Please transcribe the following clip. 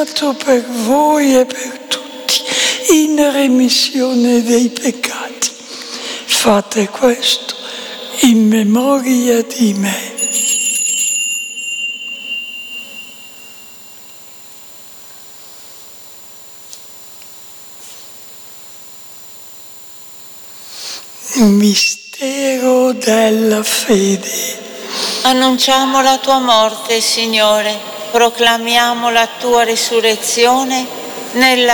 per voi e per tutti, in remissione dei peccati. Fate questo in memoria di me. Mistero della fede. Annunciamo la tua morte, Signore, proclamiamo la tua risurrezione nella